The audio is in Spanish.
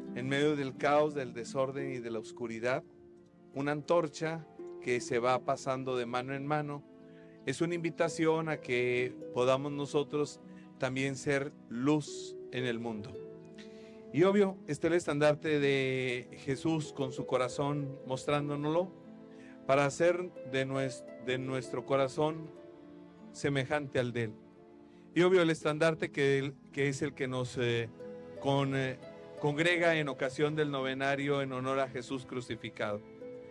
en medio del caos, del desorden y de la oscuridad, una antorcha que se va pasando de mano en mano. Es una invitación a que podamos nosotros también ser luz en el mundo. Y obvio, está el estandarte de Jesús con su corazón mostrándonoslo para hacer de nuestro corazón semejante al de Él. Y obvio, el estandarte que es el que nos congrega en ocasión del novenario en honor a Jesús crucificado.